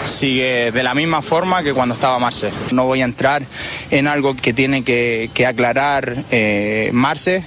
sigue de la misma forma que cuando estaba Marce. No voy a entrar en algo que tiene que aclarar Marce,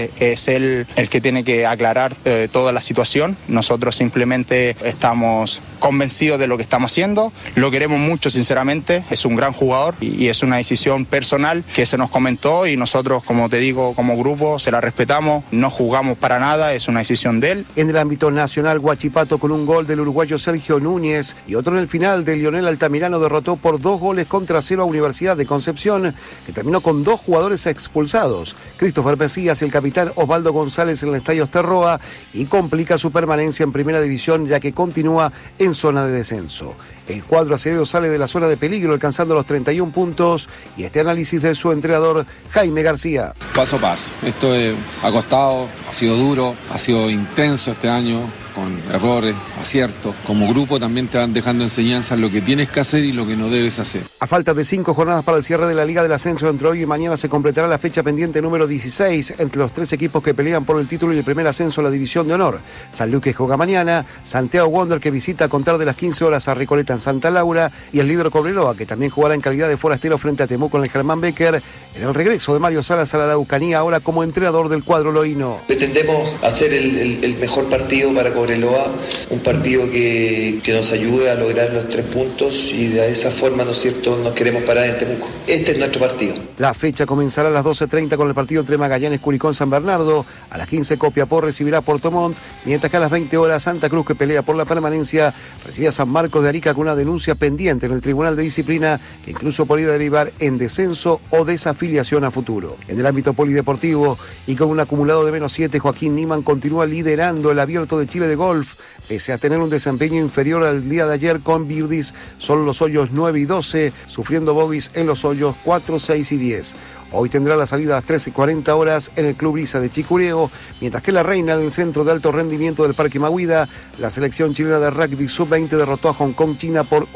es él el que tiene que aclarar toda la situación. Nosotros simplemente estamos convencidos de lo que estamos haciendo, lo queremos mucho sinceramente, es un gran jugador y es una decisión personal que se nos comentó y nosotros, como te digo, como grupo se la respetamos, no juzgamos para nada, es una decisión de él. En el ámbito nacional, Huachipato con un gol del uruguayo Sergio Núñez y otro en el final de Lionel Altamirano derrotó por 2-0 a Universidad de Concepción, que terminó con 2 jugadores expulsados. Christopher Mesías, el capitán Osvaldo González en el Estadio Osterroa, y complica su permanencia en primera división ya que continúa en zona de descenso. El cuadro acerero sale de la zona de peligro alcanzando los 31 puntos y este análisis de su entrenador Jaime García. Paso a paso. Esto ha costado, ha sido duro, ha sido intenso este año, con errores, aciertos. Como grupo también te van dejando enseñanzas lo que tienes que hacer y lo que no debes hacer. A falta de 5 jornadas para el cierre de la Liga del Ascenso, entre hoy y mañana se completará la fecha pendiente número 16 entre los 3 equipos que pelean por el título y el primer ascenso a la División de Honor. San Luis, que juega mañana, Santiago Wander, que visita a contar de las 15 horas a Recoleta en Santa Laura, y el líder Cobreloa, que también jugará en calidad de forastero frente a Temuco en el Germán Becker, en el regreso de Mario Salas a la Araucanía, ahora como entrenador del cuadro loíno. Pretendemos hacer el mejor partido para Cobreloa, un partido que nos ayude a lograr los 3 puntos y de esa forma, ¿no es cierto?, nos queremos parar en Temuco. Este es nuestro partido. La fecha comenzará a las 12:30 con el partido entre Magallanes, Curicó, San Bernardo. A las 15 Copiapó recibirá a Puerto Montt, mientras que a las 20 horas Santa Cruz, que pelea por la permanencia, recibe a San Marcos de Arica con una denuncia pendiente en el Tribunal de Disciplina que incluso podría derivar en descenso o desafiliación a futuro. En el ámbito polideportivo y con un acumulado de -7, Joaquín Niemann continúa liderando el Abierto de Chile de golf, pese a tener un desempeño inferior al día de ayer con birdies, son los hoyos 9 y 12, sufriendo bogies en los hoyos 4, 6 y 10. Hoy tendrá la salida a las 13:40 horas en el Club Brisa de Chicureo, mientras que la reina en el centro de alto rendimiento del Parque Mahuida, la selección chilena de rugby sub-20 derrotó a Hong Kong, China por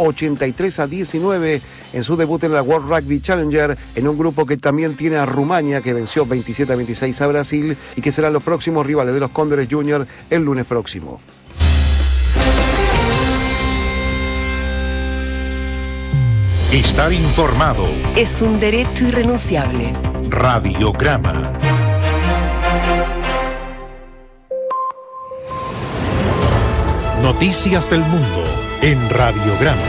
83-19 en su debut en la World Rugby Challenger, en un grupo que también tiene a Rumania, que venció 27-26 a Brasil y que serán los próximos rivales de los Cóndores Junior el lunes próximo. Estar informado es un derecho irrenunciable. Radiograma. Noticias del mundo en Radiograma.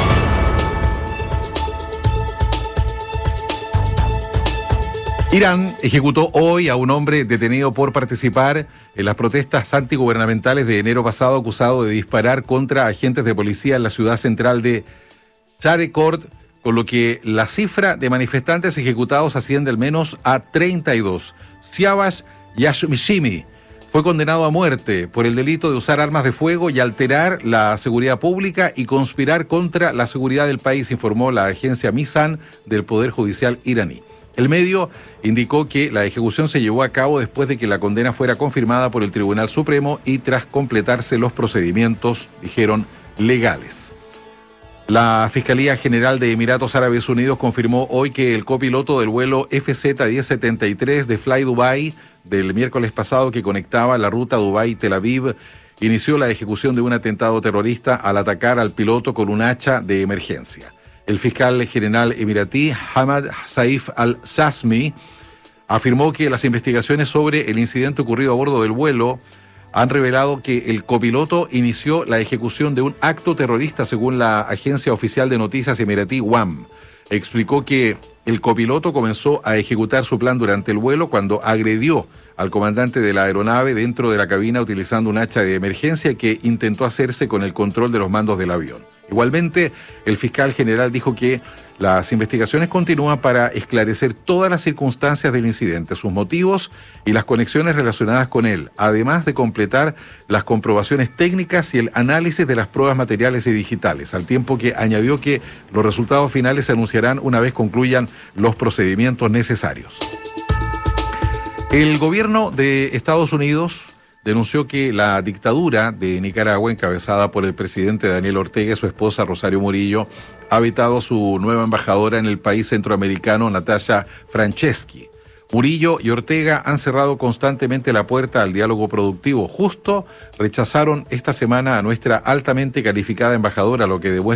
Irán ejecutó hoy a un hombre detenido por participar en las protestas antigubernamentales de enero pasado, acusado de disparar contra agentes de policía en la ciudad central de Sharekord, con lo que la cifra de manifestantes ejecutados asciende al menos a 32. Siavash Yashmishimi fue condenado a muerte por el delito de usar armas de fuego y alterar la seguridad pública y conspirar contra la seguridad del país, informó la agencia Misan del Poder Judicial iraní. El medio indicó que la ejecución se llevó a cabo después de que la condena fuera confirmada por el Tribunal Supremo y tras completarse los procedimientos, dijeron, legales. La Fiscalía General de Emiratos Árabes Unidos confirmó hoy que el copiloto del vuelo FZ-1073 de Fly Dubai del miércoles pasado, que conectaba la ruta Dubái-Tel Aviv, inició la ejecución de un atentado terrorista al atacar al piloto con un hacha de emergencia. El fiscal general emiratí Hamad Saif al-Shasmi afirmó que las investigaciones sobre el incidente ocurrido a bordo del vuelo han revelado que el copiloto inició la ejecución de un acto terrorista, según la agencia oficial de noticias emiratí WAM. Explicó que el copiloto comenzó a ejecutar su plan durante el vuelo cuando agredió al comandante de la aeronave dentro de la cabina utilizando un hacha de emergencia que intentó hacerse con el control de los mandos del avión. Igualmente, el fiscal general dijo que las investigaciones continúan para esclarecer todas las circunstancias del incidente, sus motivos y las conexiones relacionadas con él, además de completar las comprobaciones técnicas y el análisis de las pruebas materiales y digitales, al tiempo que añadió que los resultados finales se anunciarán una vez concluyan los procedimientos necesarios. El gobierno de Estados Unidos denunció que la dictadura de Nicaragua, encabezada por el presidente Daniel Ortega y su esposa Rosario Murillo, ha vetado a su nueva embajadora en el país centroamericano, Natasha Franceschi. Murillo y Ortega han cerrado constantemente la puerta al diálogo productivo. Justo rechazaron esta semana a nuestra altamente calificada embajadora, lo que demuestra